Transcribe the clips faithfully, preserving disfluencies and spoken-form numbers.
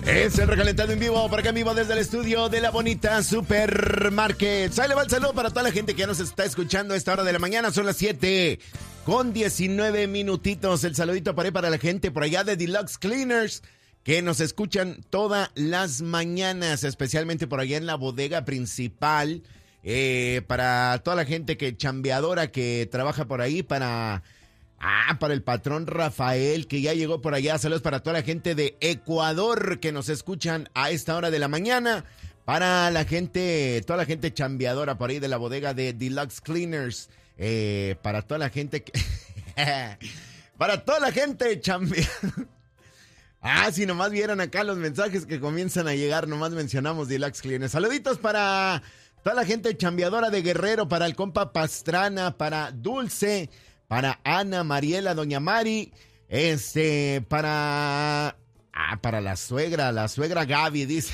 Es el Recalentado en vivo, por acá en vivo desde el estudio de la bonita Supermarket. Sale, va el saludo para toda la gente que ya nos está escuchando a esta hora de la mañana. Son las siete con diecinueve minutitos. El saludito para, para la gente por allá de Deluxe Cleaners que nos escuchan todas las mañanas, especialmente por allá en la bodega principal. Eh, para toda la gente que chambeadora que trabaja por ahí, para... Ah, para el patrón Rafael, que ya llegó por allá. Saludos para toda la gente de Ecuador que nos escuchan a esta hora de la mañana. Para la gente, toda la gente chambeadora por ahí de la bodega de Deluxe Cleaners. Eh, para toda la gente que... para toda la gente chambeadora. Ah, si nomás vieran acá los mensajes que comienzan a llegar, nomás mencionamos Deluxe Cleaners. Saluditos para toda la gente chambeadora de Guerrero, para el compa Pastrana, para Dulce, para Ana, Mariela, Doña Mari, este, para, ah, para la suegra, la suegra Gaby, dice.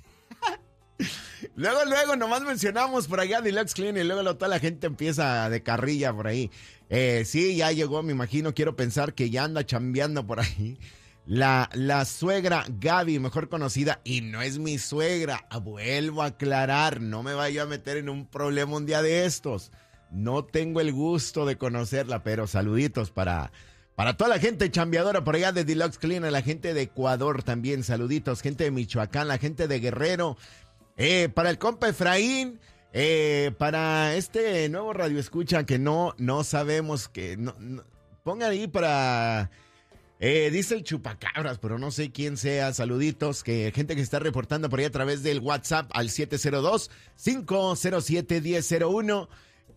Luego, luego, nomás mencionamos por allá Deluxe Clean y luego toda la gente empieza de carrilla por ahí. Eh, sí, ya llegó, me imagino, quiero pensar que ya anda chambeando por ahí. La, la suegra Gaby, mejor conocida, y no es mi suegra, vuelvo a aclarar, no me vaya a meter en un problema un día de estos. No tengo el gusto de conocerla, pero saluditos para, para toda la gente chambeadora por allá de Deluxe Clean, la gente de Ecuador también, saluditos, gente de Michoacán, la gente de Guerrero, eh, para el compa Efraín, eh, para este nuevo radio escucha que no, no sabemos que, no, no, pongan ahí para, eh, dice el chupacabras, pero no sé quién sea, saluditos, que gente que está reportando por ahí a través del WhatsApp al siete cero dos, cinco cero siete, uno cero cero uno.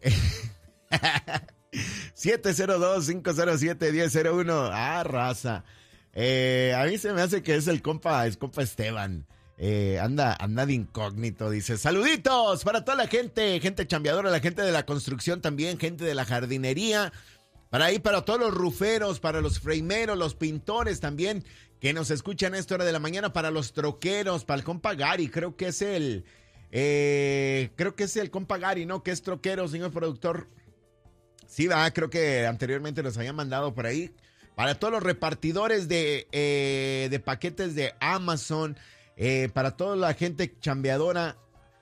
siete cero dos, cinco cero siete, uno cero cero uno. Ah, raza. Eh, a mí se me hace que es el compa, es compa Esteban. Eh, anda, anda de incógnito. Dice, saluditos para toda la gente, gente chambeadora, la gente de la construcción también, gente de la jardinería. Para ahí, para todos los ruferos, para los frameros, los pintores también, que nos escuchan a esta hora de la mañana, para los troqueros, para el compa Gary, creo que es el... Eh, creo que es el compa Gary, ¿no? Que es troquero, señor productor. Sí, va, creo que anteriormente nos habían mandado por ahí. Para todos los repartidores de, eh, de paquetes de Amazon, eh, para toda la gente chambeadora.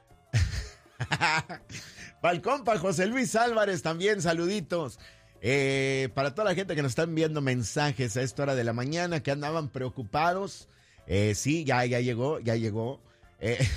Para el compa José Luis Álvarez también, saluditos. Eh, para toda la gente que nos está enviando mensajes a esta hora de la mañana, que andaban preocupados. Eh, sí, ya, ya llegó, ya llegó. Eh,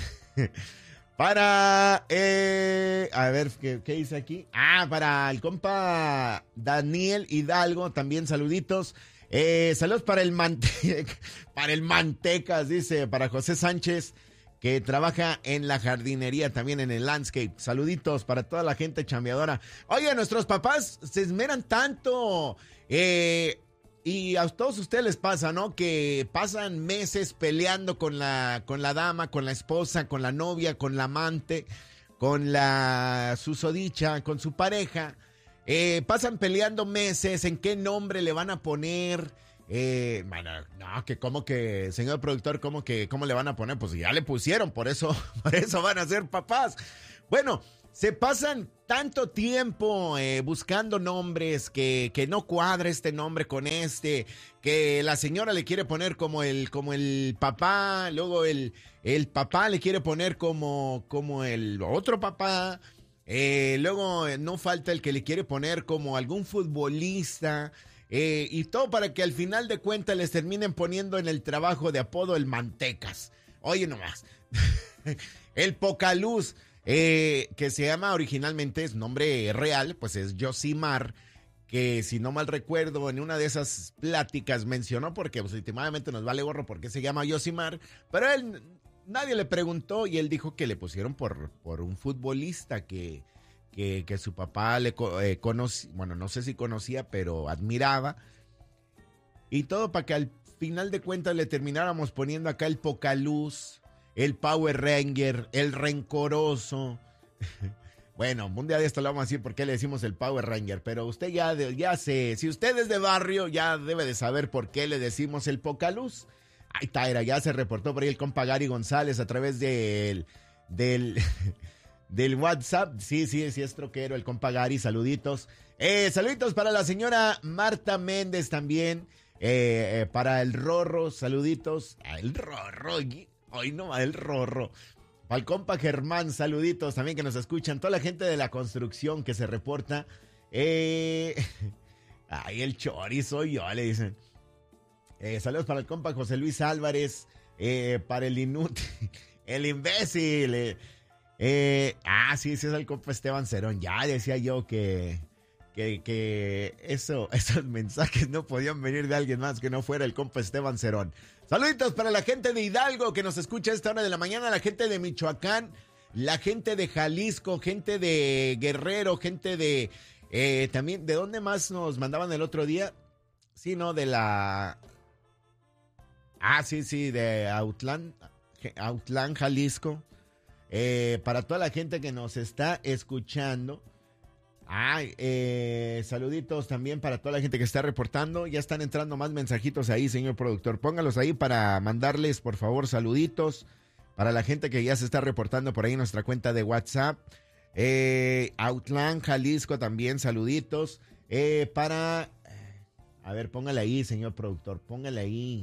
Para, eh, a ver, ¿qué, ¿qué dice aquí? Ah, para el compa Daniel Hidalgo, también saluditos. Eh, saludos para el Manteca, para el Mantecas, dice, para José Sánchez, que trabaja en la jardinería, también en el landscape. Saluditos para toda la gente chambeadora. Oye, nuestros papás se esmeran tanto, eh... Y a todos ustedes les pasa, ¿no? Que pasan meses peleando con la, con la dama, con la esposa, con la novia, con la amante, con la susodicha, con su pareja. Eh, pasan peleando meses en qué nombre le van a poner. Eh, bueno, no, que como que, señor productor, ¿cómo que, cómo le van a poner? Pues ya le pusieron, por eso, por eso van a ser papás. Bueno, se pasan tanto tiempo eh, buscando nombres que, que no cuadra este nombre con este, que la señora le quiere poner como el, como el papá, luego el, el papá le quiere poner como, como el otro papá, eh, luego eh, no falta el que le quiere poner como algún futbolista, eh, y todo para que al final de cuentas les terminen poniendo en el trabajo de apodo el Mantecas. Oye nomás, el Pocaluz. Eh, que se llama originalmente, es nombre real, pues es Yosimar, que si no mal recuerdo, en una de esas pláticas mencionó, porque pues, últimamente nos vale gorro porque se llama Yosimar, pero él, nadie le preguntó y él dijo que le pusieron por, por un futbolista que, que, que su papá le eh, conocía, bueno, no sé si conocía, pero admiraba, y todo para que al final de cuentas le termináramos poniendo acá el Pocaluz, el Power Ranger, el Rencoroso. Bueno, un día de esto le vamos a decir por qué le decimos el Power Ranger, pero usted ya, ya sé, si usted es de barrio, ya debe de saber por qué le decimos el Pocaluz. Ahí está, era, ya se reportó por ahí el compa Gary González a través del, del, del WhatsApp. Sí, sí, sí es troquero el compa Gary, saluditos. Eh, saluditos para la señora Marta Méndez también. Eh, eh, para el Rorro, saluditos. Ah, el Rorro, hoy no va el Rorro. Para el compa Germán, saluditos también que nos escuchan. Toda la gente de la construcción que se reporta. Eh, ay, el chori soy yo, le dicen. Eh, saludos para el compa José Luis Álvarez. Eh, para el inútil, el imbécil. Eh, eh, ah, sí, sí es el compa Esteban Cerón. Ya decía yo que, que, que eso, esos mensajes no podían venir de alguien más que no fuera el compa Esteban Cerón. Saluditos para la gente de Hidalgo que nos escucha a esta hora de la mañana, la gente de Michoacán, la gente de Jalisco, gente de Guerrero, gente de... Eh, también, ¿de dónde más nos mandaban el otro día? Sí, ¿no? De la... Ah, sí, sí, de Autlán, Autlán, Jalisco. Eh, para toda la gente que nos está escuchando. Ay, eh, saluditos también para toda la gente que está reportando. Ya están entrando más mensajitos ahí, señor productor. Póngalos ahí para mandarles, por favor, saluditos. Para la gente que ya se está reportando por ahí en nuestra cuenta de WhatsApp. Eh, Autlán, Jalisco también, saluditos. Eh, para... A ver, póngale ahí, señor productor. Póngale ahí.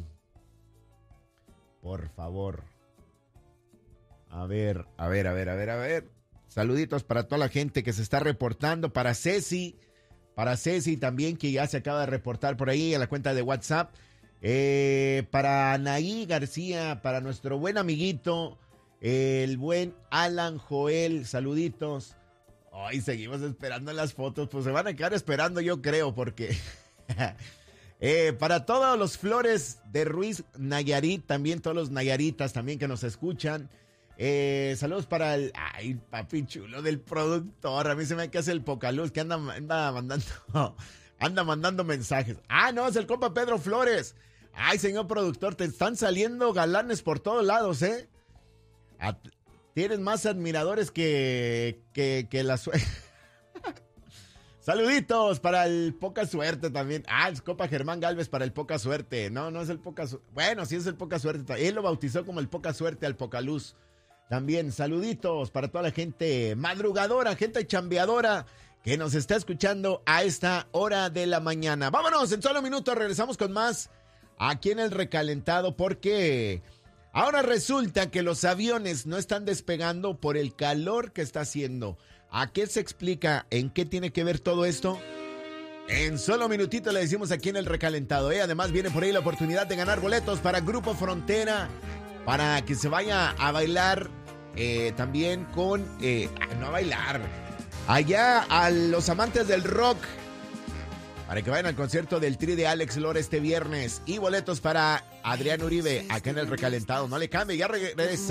Por favor. A ver, a ver, a ver, a ver, a ver. Saluditos para toda la gente que se está reportando, para Ceci, para Ceci también que ya se acaba de reportar por ahí en la cuenta de WhatsApp, eh, para Anaí García, para nuestro buen amiguito, eh, el buen Alan Joel, saluditos. Ay, seguimos esperando las fotos, pues se van a quedar esperando yo creo porque... eh, para todos los Flores de Ruiz Nayarit, también todos los Nayaritas también que nos escuchan. Eh, saludos para el, ay, papi chulo del productor. A mí se me hace el Pocaluz que anda, anda mandando, anda mandando mensajes. Ah, no, es el compa Pedro Flores. Ay, señor productor, te están saliendo galanes por todos lados, ¿eh? A, tienes más admiradores que, que, que la suerte. Saluditos para el Poca Suerte también. Ah, es compa Germán Galvez para el Poca Suerte. No, no es el Poca Suerte. Bueno, sí es el Poca Suerte. Él lo bautizó como el Poca Suerte al Pocaluz. También saluditos para toda la gente madrugadora, gente chambeadora que nos está escuchando a esta hora de la mañana. Vámonos, en solo minutos regresamos con más aquí en el recalentado porque ahora resulta que los aviones no están despegando por el calor que está haciendo. ¿A qué se explica? ¿En qué tiene que ver todo esto? En solo minutito le decimos aquí en el recalentado. ¿eh? Además viene por ahí la oportunidad de ganar boletos para Grupo Frontera, para que se vaya a bailar eh, también con... Eh, no a bailar. Allá a los amantes del rock, para que vayan al concierto del Tri de Alex Lora este viernes. Y boletos para Adrián Uribe, acá en el recalentado. No le cambie, ya regresa.